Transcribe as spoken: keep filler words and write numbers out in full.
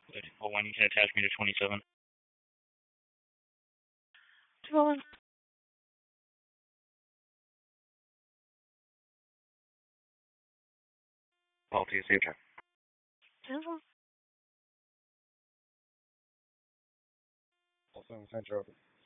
Well, when you can attach me to twenty-seven. two oh one. Paul T. C. Okay. Two Also in Central.